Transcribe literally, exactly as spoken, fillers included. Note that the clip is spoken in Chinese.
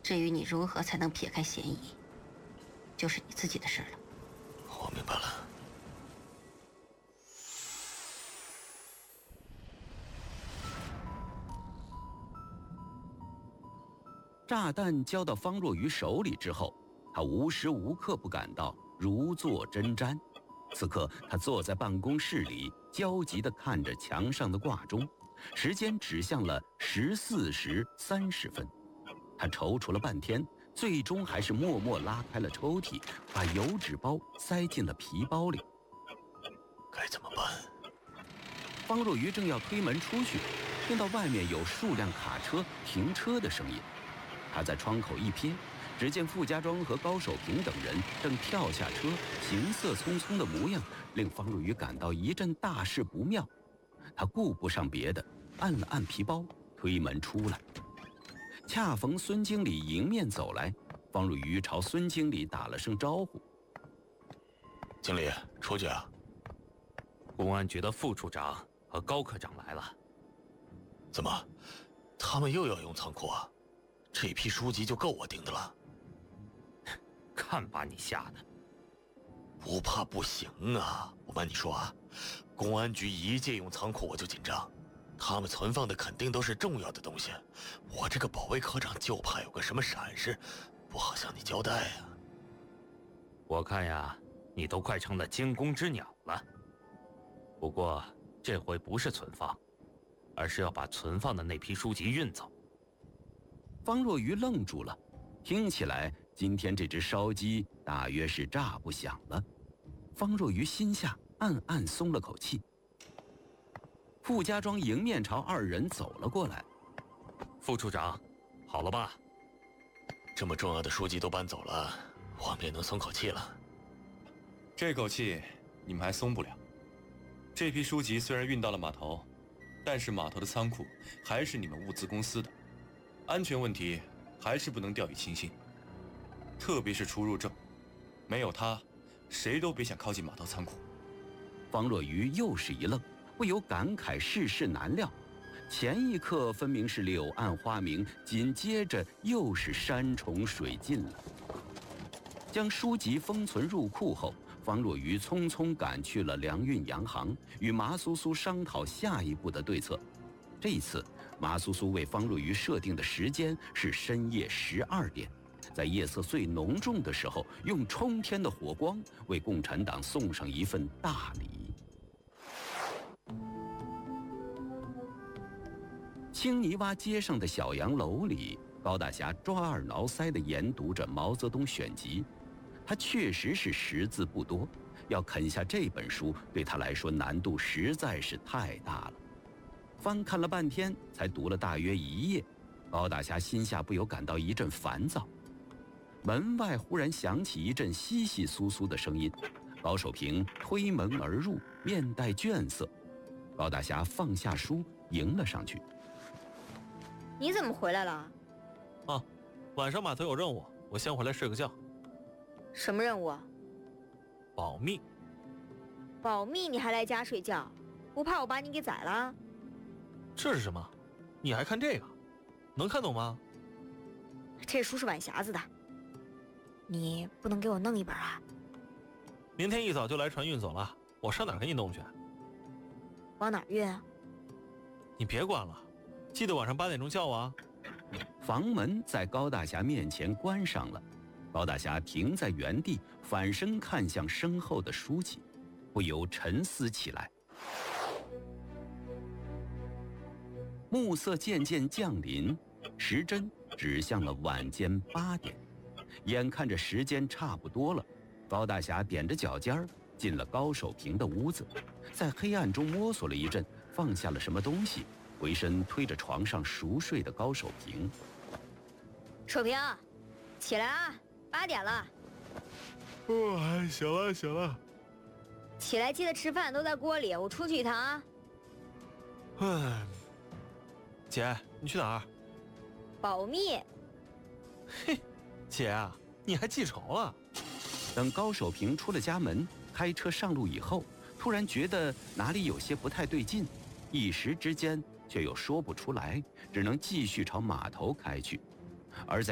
至于你如何才能撇开嫌疑，就是你自己的事了。 我明白了。 炸弹交到方若愚手里之后，他无时无刻不感到如坐针毡。此刻他坐在办公室里，焦急地看着墙上的挂钟，时间指向了十四时三十分。他踌躇了半天，最终还是默默拉开了抽屉，把油纸包塞进了皮包里。 该怎么办？ 方若愚正要推门出去，听到外面有数辆卡车停车的声音。他在窗口一瞥，只见傅家庄和高守平等人正跳下车，行色匆匆的模样令方若愚感到一阵大事不妙。他顾不上别的，按了按皮包，推门出来。恰逢孙经理迎面走来，方若愚朝孙经理打了声招呼：“ 经理，出去啊！” 公安局的副处长和高科长来了。 怎么，他们又要用仓库啊？这批书籍就够我盯的了。 看把你吓的！ 不怕不行啊！我跟你说啊，公安局一借用仓库我就紧张。他们存放的肯定都是重要的东西，我这个保卫科长就怕有个什么闪失，不好向你交代啊。 我看呀，你都快成了惊弓之鸟了。不过这回不是存放，而是要把存放的那批书籍运走。 方若愚愣住了，听起来今天这只烧鸡大约是炸不响了。方若愚心下暗暗松了口气。傅家庄迎面朝二人走了过来。 副处长，好了吧？ 这么重要的书籍都搬走了，我们也能松口气了。 这口气你们还松不了。这批书籍虽然运到了码头，但是码头的仓库还是你们物资公司的，安全问题还是不能掉以轻心。特别是出入证，没有它，谁都别想靠近码头仓库。 方若愚又是一愣，不由感慨世事难料。前一刻分明是柳暗花明，紧接着又是山重水尽了。将书籍封存入库后，方若愚匆匆赶去了粮运洋行，与麻苏苏商讨下一步的对策。这一次，麻苏苏为方若愚设定的时间是深夜十二点，在夜色最浓重的时候，用冲天的火光为共产党送上一份大礼。青泥洼街上的小洋楼里，高大侠抓耳挠腮地研读着毛泽东选集。他确实是识字不多，要啃下这本书对他来说难度实在是太大了。翻看了半天，才读了大约一页，高大侠心下不由感到一阵烦躁。门外忽然响起一阵窸窸窣窣的声音，高守平推门而入，面带倦色。高大侠放下书，迎了上去。 你怎么回来了？ 啊，晚上码头有任务，我先回来睡个觉。 什么任务啊？ 保密。 保密你还来家睡觉？不怕我把你给宰了？ 这是什么？你还看这个？能看懂吗？ 这书是晚匣子的，你不能给我弄一本啊？ 明天一早就来船运走了，我上哪儿给你弄去？ 往哪儿运啊？ 你别管了，记得晚上八点钟叫我啊。 房门在高大侠面前关上了，高大侠停在原地，反身看向身后的书籍，不由沉思起来。暮色渐渐降临，时针指向了晚间八点。眼看着时间差不多了，高大侠踮着脚尖儿进了高守平的屋子，在黑暗中摸索了一阵，放下了什么东西，回身推着床上熟睡的高守平。 守平，起来啊，八点了。 哦，行了行了。 起来记得吃饭，都在锅里，我出去一趟啊。 唉，姐，你去哪儿？ 保密。 嘿，姐啊，你还记仇了？ 等高守平出了家门，开车上路以后，突然觉得哪里有些不太对劲，一时之间却又说不出来，只能继续朝码头开去。而在